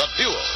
The Duel.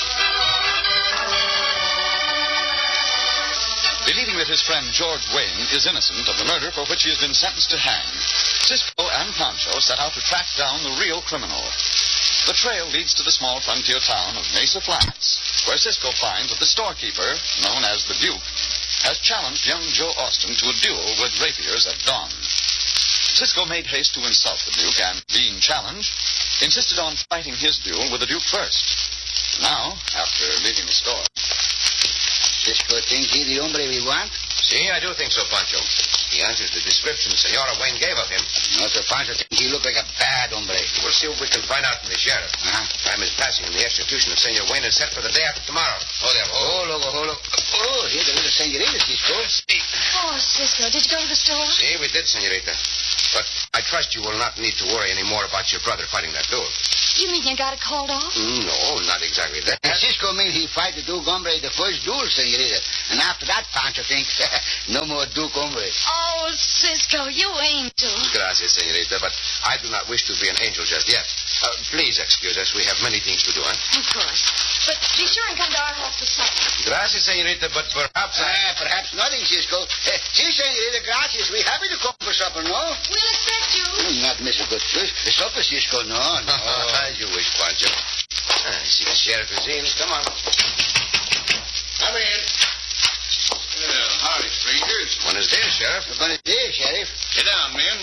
Believing that his friend George Wayne is innocent of the murder for which he has been sentenced to hang, Cisco and Pancho set out to track down the real criminal. The trail leads to the small frontier town of Mesa Flats, where Cisco finds that the storekeeper, known as the Duke, has challenged young Joe Austin to a duel with rapiers at dawn. Cisco made haste to insult the Duke and, being challenged, insisted on fighting his duel with the Duke first. Now, after leaving the store... Cisco think he the hombre we want? See, I do think so, Pancho. He answers the description Senora Wayne gave of him. No, Sir Pancho think he look like a bad hombre. We'll see what we can find out from the sheriff. Time is passing, and the execution of Senor Wayne is set for the day after tomorrow. Hold. Oh, here there is a senorita, Cisco. Oh, Cisco, did you go to the store? See, we did, Senorita. But I trust you will not need to worry any more about your brother fighting that duel. You mean you got it called off? No, not exactly that. Cisco means he fight the Duke hombre the first duel, senorita. And after that, Pancho thinks no more Duke hombre. Oh, Cisco, you angel. Gracias, Senorita, but I do not wish to be an angel just yet. Please excuse us. We have many things to do, Of course. But be sure and come to our house for supper. Gracias, Senorita, but perhaps perhaps nothing, Cisco. Si, senorita, gracias. We're happy to come for supper, no? We'll expect you. Not miss a good fish. The supper, Cisco, no. As you wish, Pancho. I see the sheriff is in. Come on. Come in. Howdy, strangers. Buenos dias, Sheriff. Buenos dias, Sheriff. Sit down, men.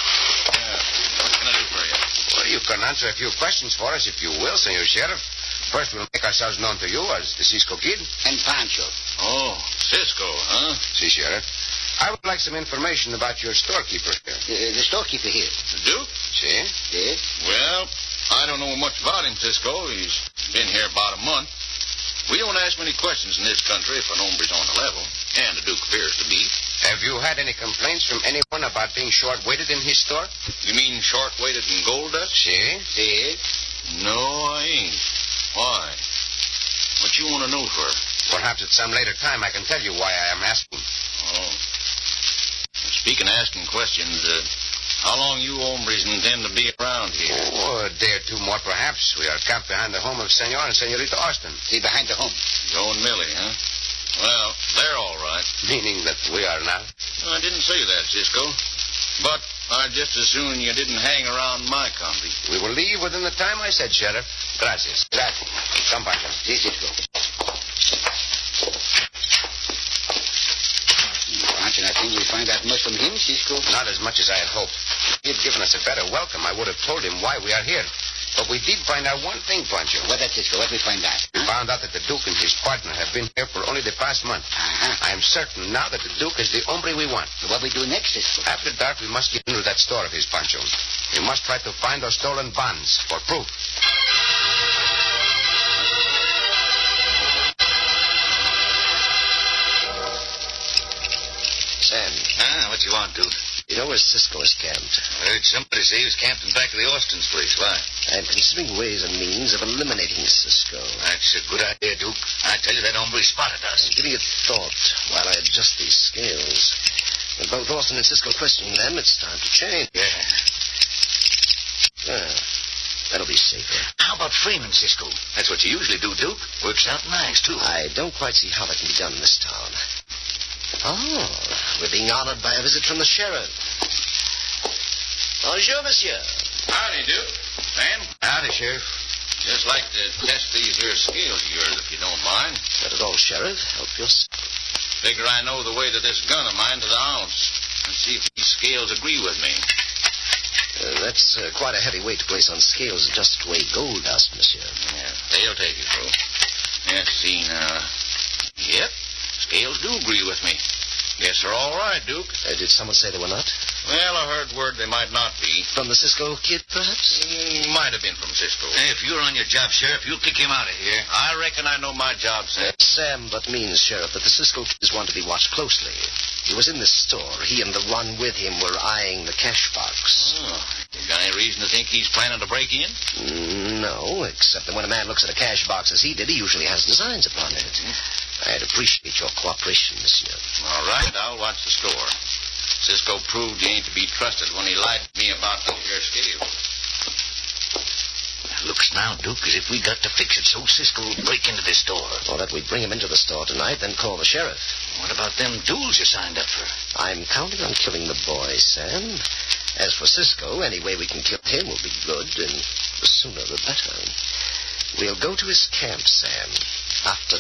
What can I do for you? Well, you can answer a few questions for us, if you will, Senor Sheriff. First, we'll make ourselves known to you as the Cisco Kid. And Pancho. Oh, Cisco, huh? Si, Sheriff. I would like some information about your storekeeper here. The storekeeper here. The Duke? Si? Yes. Well, I don't know much about him, Cisco. He's been here about a month. We don't ask many questions in this country if an hombre's on the level, and the Duke appears to be. Have you had any complaints from anyone about being short-weighted in his store? You mean short-weighted in gold dust? Si? Yes. No, I ain't. Why? What you want to know for? Perhaps at some later time I can tell you why I am asking. Oh. Speaking of asking questions, how long you hombres intend to be around here? Oh, a day or two more, perhaps. We are camped behind the home of Senor and Senorita Austin. See, behind the home. Joe and Millie, huh? Well, they're all right. Meaning that we are not? I didn't say that, Cisco. But I'd just as soon you didn't hang around my country. We will leave within the time I said, Sheriff. Gracias. Gracias. Come, Pancho. Si, Cisco. Pancho, I think we'll find out much from him, Cisco. Not as much as I had hoped. If he had given us a better welcome, I would have told him why we are here. But we did find out one thing, Pancho. What that, Cisco? What we find out? We found out that the Duke and his partner have been here for only the past month. I am certain now that the Duke is the hombre we want. So what we do next, Cisco? After dark, we must get into that store of his, Pancho. We must try to find those stolen bonds for proof. Sam. What you want, Duke? You know where Cisco is camped? I heard somebody say he was camped in back of the Austin's place. Why? I'm considering ways and means of eliminating Cisco. That's a good idea, Duke. I tell you, that hombre spotted us. I'm giving it thought while I adjust these scales. With both Austin and Cisco questioning them, it's time to change. Yeah. That'll be safer. How about framing Cisco? That's what you usually do, Duke. Works out nice, too. I don't quite see how that can be done in this town. Oh, we're being honored by a visit from the sheriff. Bonjour, monsieur. Howdy, Duke. Sam? Howdy, Sheriff. Just like to test these here scales of yours, if you don't mind. Not at all, Sheriff. Help yourself. Figure I know the way to this gun of mine to the ounce. Let's see if these scales agree with me. That's quite a heavy weight to place on scales just to weigh gold dust, monsieur. Yeah, they'll take it, bro. Let's see now. Yep, scales do agree with me. Guess they're all right, Duke. Did someone say they were not? Well, I heard word they might not be. From the Cisco Kid, perhaps? Might have been from Cisco. Hey, if you're on your job, Sheriff, you'll kick him out of here. I reckon I know my job, Sam. Sam but means, Sheriff, that the Cisco Kids want to be watched closely. He was in this store. He and the one with him were eyeing the cash box. Oh, you got any reason to think he's planning to break in? No, except that when a man looks at a cash box as he did, he usually has designs upon it. I'd appreciate your cooperation, monsieur. All right, I'll watch the store. Cisco proved he ain't to be trusted when he lied to me about those here scales. Looks now, Duke, as if we got to fix it so Cisco will break into this store. Or that we bring him into the store tonight, then call the sheriff. What about them duels you signed up for? I'm counting on killing the boy, Sam. As for Cisco, any way we can kill him will be good, and the sooner the better. We'll go to his camp, Sam, after